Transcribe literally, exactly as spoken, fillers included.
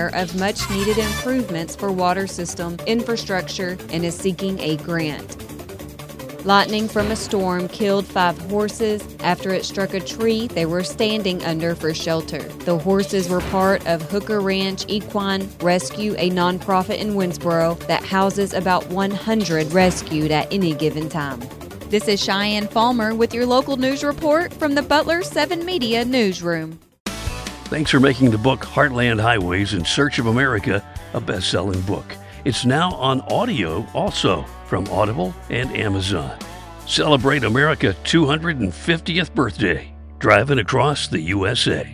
aware of much-needed improvements for water system infrastructure and is seeking a grant. Lightning from a storm killed five horses after it struck a tree they were standing under for shelter. The horses were part of Hooker Ranch Equine Rescue, a nonprofit in Winsboro that houses about one hundred rescued at any given time. This is Cheyenne Falmer with your local news report from the Butler seven Media Newsroom. Thanks for making the book Heartland Highways in Search of America a best-selling book. It's now on audio also from Audible and Amazon. Celebrate America's two hundred fiftieth birthday, driving across the U S A.